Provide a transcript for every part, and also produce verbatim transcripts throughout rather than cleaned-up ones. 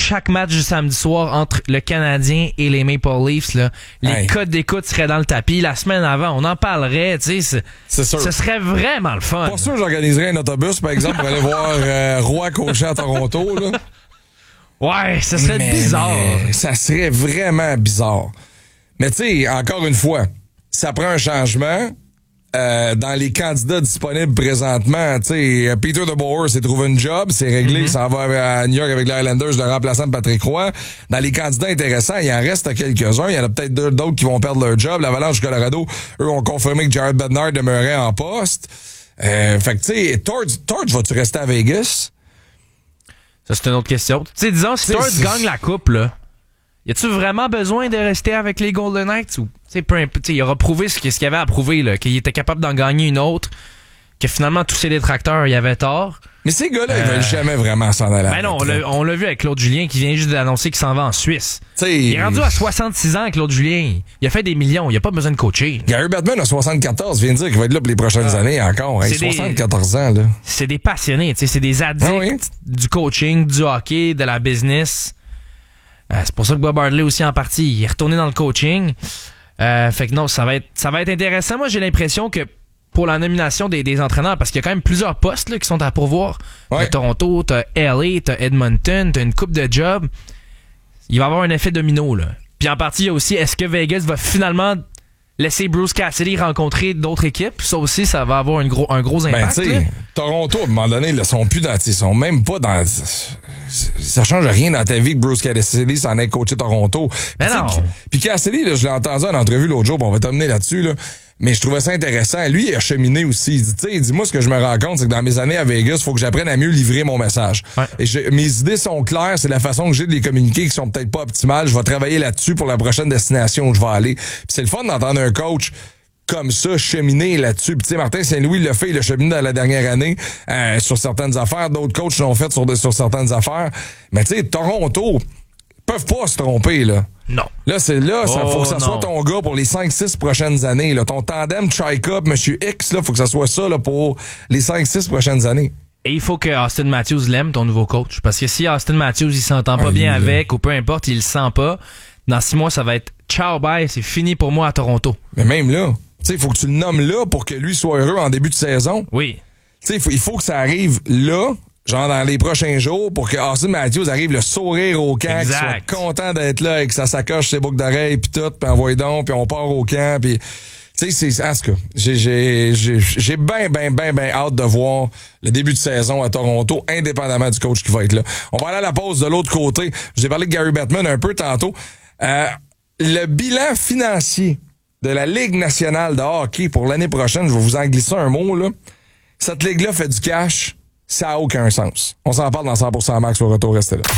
chaque match du samedi soir entre le Canadien et les Maple Leafs, là, les hey. codes d'écoute seraient dans le tapis. La semaine avant, on en parlerait, tu sais. C'est sûr. Ce serait vraiment le fun. Pas sûr que j'organiserais un autobus, par exemple, pour aller voir euh, Roy coacher à Toronto, là. Ouais, ça serait mais, bizarre. Mais, ça serait vraiment bizarre. Mais tu sais, encore une fois, ça prend un changement. Euh, dans les candidats disponibles présentement, tu sais, Peter DeBoer s'est trouvé une job, c'est réglé, mm-hmm. ça va à New York avec les Islanders, le remplaçant de Patrick Roy. Dans les candidats intéressants, il en reste quelques-uns. Il y en a peut-être d'autres qui vont perdre leur job. L'Avalanche du Colorado, eux, ont confirmé que Jared Bednar demeurait en poste. Euh, fait que, tu sais, Torch, Torch, vas-tu rester à Vegas? Ça, c'est une autre question. Tu sais, disons, si Torch gagne la coupe, là, y a-tu vraiment besoin de rester avec les Golden Knights ou, tu sais, il aura prouvé ce qu'il avait à prouver, là, qu'il était capable d'en gagner une autre, que finalement tous ses détracteurs y avaient tort. Mais ces gars-là, euh... ils veulent jamais vraiment s'en aller. Ben non, on l'a, on l'a vu avec Claude Julien qui vient juste d'annoncer qu'il s'en va en Suisse. T'sais, il est rendu à soixante-six ans, Claude Julien. Il a fait des millions, il a pas besoin de coacher. Gary Bettman a soixante-quatorze, vient de dire qu'il va être là pour les prochaines ah. années encore. Hey, soixante-quatorze des, ans, là. C'est des passionnés, tu sais, c'est des addicts ah oui? du coaching, du hockey, de la business. Euh, c'est pour ça que Bob Hartley aussi en partie, il est retourné dans le coaching. Euh, fait que non, ça va être, ça va être intéressant. Moi, j'ai l'impression que pour la nomination des, des entraîneurs, parce qu'il y a quand même plusieurs postes là, qui sont à pourvoir. Ouais. T'as Toronto, t'as L A, t'as Edmonton, t'as une coupe de jobs. Il va y avoir un effet domino, là. Puis en partie, il y a aussi, est-ce que Vegas va finalement laisser Bruce Cassidy rencontrer d'autres équipes? Ça aussi, ça va avoir une gros, un gros impact. Ben, Toronto, à un moment donné, ils sont plus dans, ils sont même pas dans, ça change rien dans ta vie que Bruce Cassidy s'en ait coaché Toronto. Mais non. Puis Cassidy, là, je l'ai entendu en entrevue l'autre jour, on va t'amener là-dessus, là. Mais je trouvais ça intéressant. Lui, il a cheminé aussi. Il dit, tu sais, dis-moi ce que je me rends compte, c'est que dans mes années à Vegas, il faut que j'apprenne à mieux livrer mon message. Ouais. Et je, mes idées sont claires, c'est la façon que j'ai de les communiquer qui sont peut-être pas optimales. Je vais travailler là-dessus pour la prochaine destination où je vais aller. Puis c'est le fun d'entendre un coach comme ça cheminer là-dessus. Puis tu sais, Martin Saint-Louis l'a fait, il a cheminé dans la dernière année euh, sur certaines affaires. D'autres coachs l'ont fait sur, sur certaines affaires. Mais tu sais, Toronto peuvent pas se tromper, là. Non. Là, c'est là, ça oh, faut que ça non. soit ton gars pour les cinq six prochaines années, là. Ton tandem Chai-Cup, Monsieur X, là, faut que ça soit ça, là, pour les cinq six prochaines années. Et il faut que Austin Matthews l'aime, ton nouveau coach. Parce que si Austin Matthews, il s'entend pas ah, bien avec, ou peu importe, il le sent pas, dans six mois, ça va être ciao, bye, c'est fini pour moi à Toronto. Mais même là, tu sais, il faut que tu le nommes là pour que lui soit heureux en début de saison. Oui. Tu sais, il faut, il faut que ça arrive là, genre dans les prochains jours, pour que Austin Matthews arrive le sourire au camp, qu'il soit content d'être là avec sa sacoche, ses boucles d'oreilles, puis tout, puis envoie donc, puis on part au camp, puis tu sais, c'est en tout cas, j'ai j'ai j'ai j'ai ben ben ben ben hâte de voir le début de saison à Toronto, indépendamment du coach qui va être là. On va aller à la pause de l'autre côté. Je vous ai parlé de Gary Bettman un peu tantôt. Euh, le bilan financier de la Ligue nationale de hockey pour l'année prochaine, je vais vous en glisser un mot là. Cette ligue-là fait du cash. Ça n'a aucun sens. On s'en parle dans cent pour cent Max. Au retour, restez là.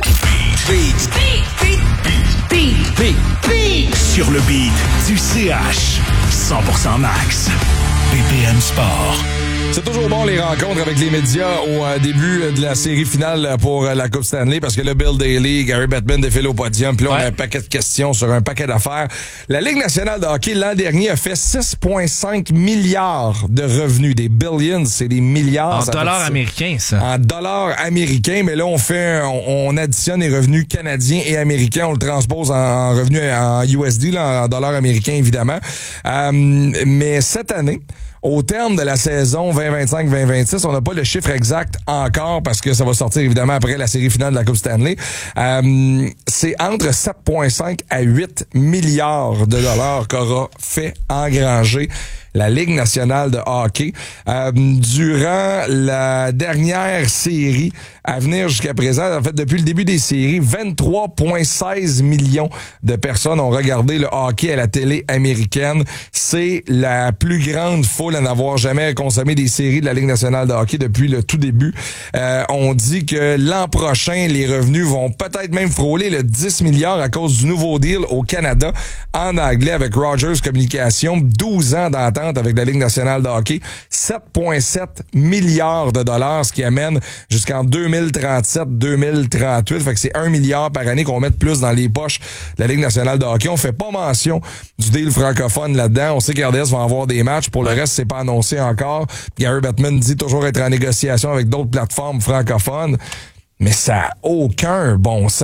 Beat. Beat. Beat. Beat. Beat. Sur le beat du C H. cent pour cent Max. B P M Sport. C'est toujours bon les rencontres avec les médias au euh, début de la série finale pour euh, la Coupe Stanley parce que le Bill Daly, Gary Bettman défile au podium, puis là ouais. on a un paquet de questions sur un paquet d'affaires. La Ligue nationale de hockey l'an dernier a fait six virgule cinq milliards de revenus, des billions, c'est des milliards. En dollars américains, ça. En dollars américains, mais là on fait, on, on additionne les revenus canadiens et américains, on le transpose en, en revenus en U S D, là, en dollars américains évidemment. Euh, mais cette année, au terme de la saison vingt vingt-cinq vingt vingt-six, on n'a pas le chiffre exact encore parce que ça va sortir évidemment après la série finale de la Coupe Stanley. Euh, c'est entre sept virgule cinq à huit milliards de dollars qu'aura fait engranger la Ligue nationale de hockey. Euh, durant la dernière série à venir jusqu'à présent, en fait, depuis le début des séries, vingt-trois virgule seize millions de personnes ont regardé le hockey à la télé américaine. C'est la plus grande foule à n'avoir jamais consommé des séries de la Ligue nationale de hockey depuis le tout début. Euh, on dit que l'an prochain, les revenus vont peut-être même frôler le dix milliards à cause du nouveau deal au Canada en anglais avec Rogers Communications. douze ans d'entente avec la Ligue nationale de hockey. sept virgule sept milliards de dollars, ce qui amène jusqu'en deux mille trente-sept deux mille trente-huit. Fait que c'est un milliard par année qu'on met de plus dans les poches de la Ligue nationale de hockey. On fait pas mention du deal francophone là-dedans. On sait qu'R D S va avoir des matchs. Pour le reste, c'est pas annoncé encore. Gary Bettman dit toujours être en négociation avec d'autres plateformes francophones. Mais ça n'a aucun bon sens.